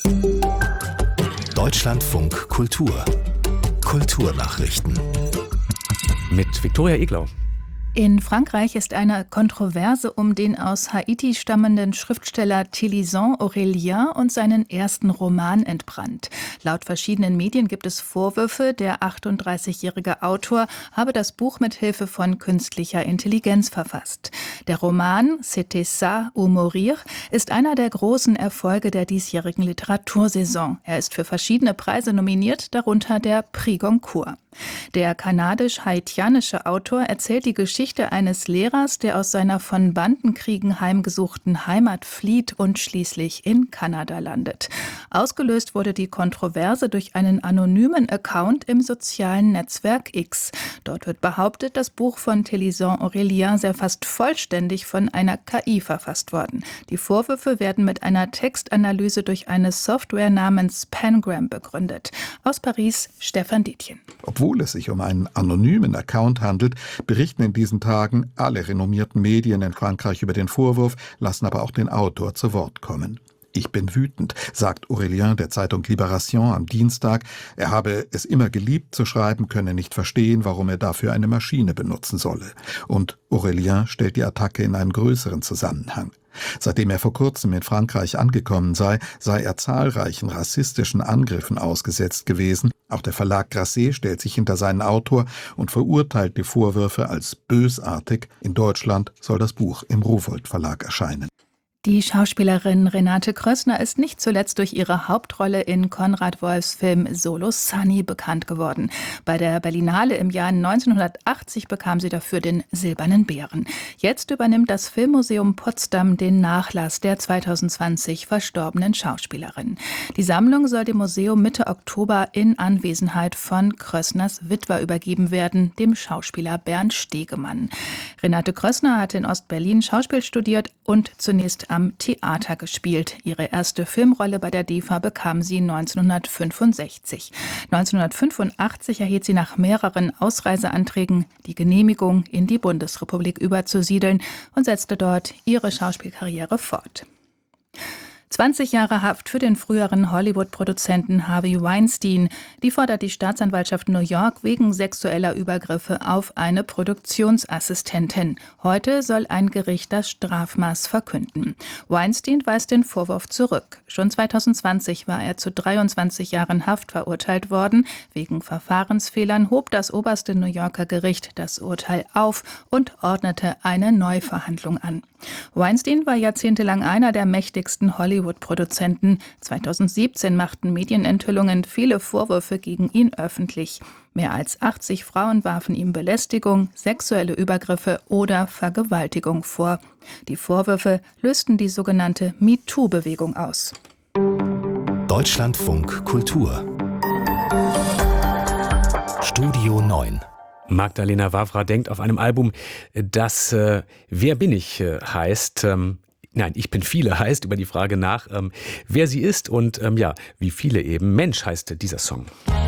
Deutschlandfunk Kultur. Kulturnachrichten. Mit Viktoria Eglau. In Frankreich ist eine Kontroverse um den aus Haiti stammenden Schriftsteller Thélisant Aurélien und seinen ersten Roman entbrannt. Laut verschiedenen Medien gibt es Vorwürfe, der 38-jährige Autor habe das Buch mit Hilfe von künstlicher Intelligenz verfasst. Der Roman C'était ça ou mourir ist einer der großen Erfolge der diesjährigen Literatursaison. Er ist für verschiedene Preise nominiert, darunter der Prix Goncourt. Der kanadisch-haitianische Autor erzählt die Geschichte eines Lehrers, der aus seiner von Bandenkriegen heimgesuchten Heimat flieht und schließlich in Kanada landet. Ausgelöst wurde die Kontroverse durch einen anonymen Account im sozialen Netzwerk X. Dort wird behauptet, das Buch von Thélisant Aurélien sei fast vollständig von einer KI verfasst worden. Die Vorwürfe werden mit einer Textanalyse durch eine Software namens Pangram begründet. Aus Paris, Stefan Dietjen. Obwohl es sich um einen anonymen Account handelt, berichten in diesen Tagen alle renommierten Medien in Frankreich über den Vorwurf, lassen aber auch den Autor zu Wort kommen. Ich bin wütend, sagt Aurélien der Zeitung Libération am Dienstag. Er habe es immer geliebt zu schreiben, könne nicht verstehen, warum er dafür eine Maschine benutzen solle. Und Aurélien stellt die Attacke in einen größeren Zusammenhang. Seitdem er vor kurzem in Frankreich angekommen sei er zahlreichen rassistischen Angriffen ausgesetzt gewesen. Auch der Verlag Grasset stellt sich hinter seinen Autor und verurteilt die Vorwürfe als bösartig. In Deutschland soll das Buch im Rowohlt Verlag erscheinen. Die Schauspielerin Renate Krössner ist nicht zuletzt durch ihre Hauptrolle in Konrad Wolfs Film Solo Sunny bekannt geworden. Bei der Berlinale im Jahr 1980 bekam sie dafür den Silbernen Bären. Jetzt übernimmt das Filmmuseum Potsdam den Nachlass der 2020 verstorbenen Schauspielerin. Die Sammlung soll dem Museum Mitte Oktober in Anwesenheit von Krössners Witwer übergeben werden, dem Schauspieler Bernd Stegemann. Renate Krössner hat in Ostberlin Schauspiel studiert und zunächst am Theater gespielt. Ihre erste Filmrolle bei der DEFA bekam sie 1965. 1985 erhielt sie nach mehreren Ausreiseanträgen die Genehmigung, in die Bundesrepublik überzusiedeln und setzte dort ihre Schauspielkarriere fort. 20 Jahre Haft für den früheren Hollywood-Produzenten Harvey Weinstein. Die fordert die Staatsanwaltschaft New York wegen sexueller Übergriffe auf eine Produktionsassistentin. Heute soll ein Gericht das Strafmaß verkünden. Weinstein weist den Vorwurf zurück. Schon 2020 war er zu 23 Jahren Haft verurteilt worden. Wegen Verfahrensfehlern hob das oberste New Yorker Gericht das Urteil auf und ordnete eine Neuverhandlung an. Weinstein war jahrzehntelang einer der mächtigsten Hollywood-Produzenten. 2017 machten Medienenthüllungen viele Vorwürfe gegen ihn öffentlich. Mehr als 80 Frauen warfen ihm Belästigung, sexuelle Übergriffe oder Vergewaltigung vor. Die Vorwürfe lösten die sogenannte MeToo-Bewegung aus. Deutschlandfunk Kultur. Studio 9. Magdalena Wawra denkt auf einem Album, das Wer bin ich heißt. Nein, ich bin viele heißt, über die Frage nach, wer sie ist und wie viele eben. Mensch heißt dieser Song.